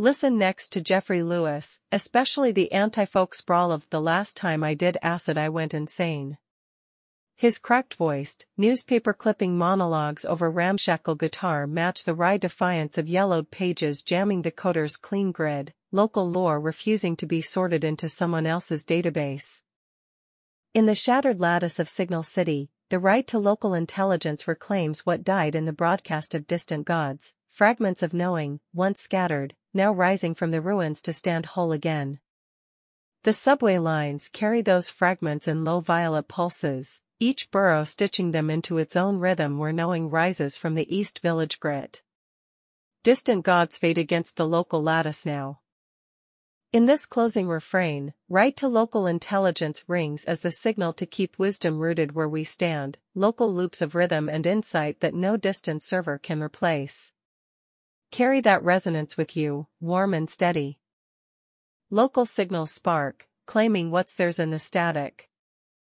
Listen next to Jeffrey Lewis, especially the anti-folk sprawl of "The last time I did acid I went insane." His cracked-voiced, newspaper-clipping monologues over ramshackle guitar match the wry defiance of yellowed pages jamming the coder's clean grid, local lore refusing to be sorted into someone else's database. In the shattered lattice of Signal City, the right to local intelligence reclaims what died in the broadcast of distant gods, fragments of knowing, once scattered, now rising from the ruins to stand whole again. The subway lines carry those fragments in low violet pulses, each burrow stitching them into its own rhythm where knowing rises from the East Village grit. Distant gods fade against the local lattice now. In this closing refrain, right to local intelligence rings as the signal to keep wisdom rooted where we stand, local loops of rhythm and insight that no distant server can replace. Carry that resonance with you, warm and steady. Local signals spark, claiming what's theirs in the static.